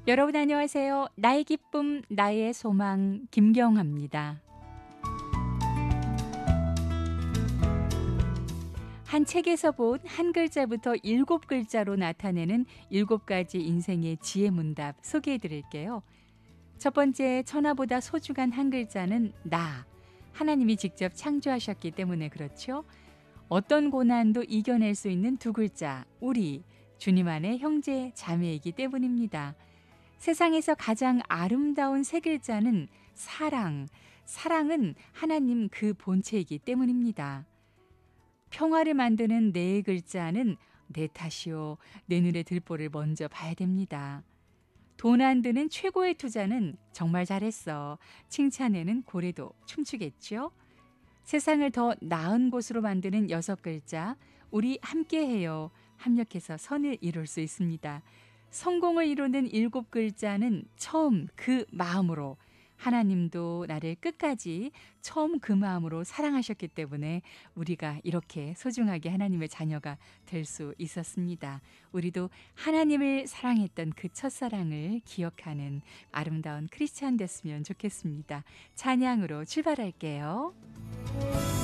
여러분 안녕하세요. 나의 기쁨, 나의 소망 김경화입니다. 한 책에서 본 한 글자부터 7글자로 나타내는 7가지 인생의 지혜 문답 소개해 드릴게요. 첫 번째, 천하보다 소중한 한 글자는 나. 하나님이 직접 창조하셨기 때문에 그렇죠. 어떤 고난도 이겨낼 수 있는 두 글자, 우리, 주님 안의 형제, 자매이기 때문입니다. 세상에서 가장 아름다운 세 글자는 사랑. 사랑은 하나님 그 본체이기 때문입니다. 평화를 만드는 네 글자는 내 탓이요. 내 눈에 들보를 먼저 봐야 됩니다. 돈 안 드는 최고의 투자는 정말 잘했어. 칭찬에는 고래도 춤추겠죠? 세상을 더 나은 곳으로 만드는 6글자, 우리 함께해요. 합력해서 선을 이룰 수 있습니다. 성공을 이루는 7글자는 처음 그 마음으로. 하나님도 나를 끝까지 처음 그 마음으로 사랑하셨기 때문에 우리가 이렇게 소중하게 하나님의 자녀가 될 수 있었습니다. 우리도 하나님을 사랑했던 그 첫사랑을 기억하는 아름다운 크리스찬 됐으면 좋겠습니다. 찬양으로 출발할게요.